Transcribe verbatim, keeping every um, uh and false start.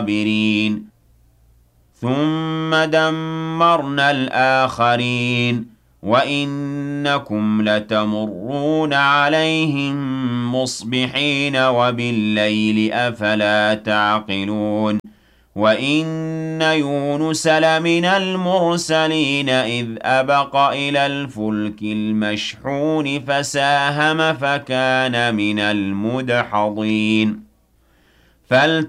الصابرين ثم دمرنا الآخرين وإنكم لتمرون عليهم مصبحين وبالليل أفلا تعقلون وإن يونس لمن المرسلين إذ أبق إلى الفلك المشحون فساهم فكان من المدحضين فالتقى